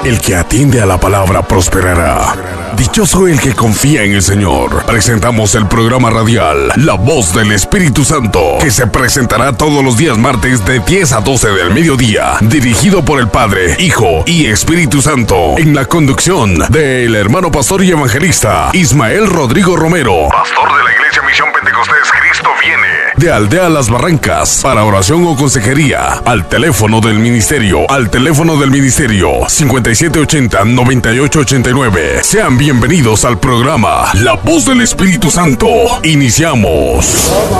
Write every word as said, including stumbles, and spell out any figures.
El que atiende a la palabra prosperará. Dichoso el que confía en el Señor. Presentamos el programa radial La Voz del Espíritu Santo, que se presentará todos los días martes de diez a doce del mediodía, dirigido por el Padre, Hijo y Espíritu Santo, en la conducción del hermano pastor y evangelista Ismael Rodrigo Romero, pastor de la Iglesia Misión Pentecostés Cristo Viene, de Aldea Las Barrancas. Para oración o consejería, al teléfono del ministerio, al teléfono del ministerio cincuenta y siete ochenta, noventa y ocho ochenta y nueve. Sean bienvenidos al programa La Voz del Espíritu Santo. Iniciamos.